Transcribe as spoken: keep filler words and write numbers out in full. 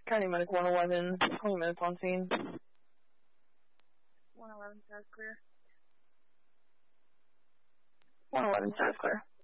County Medic one eleven, twenty minutes on scene. one eleven, stars clear. one eleven, stars clear.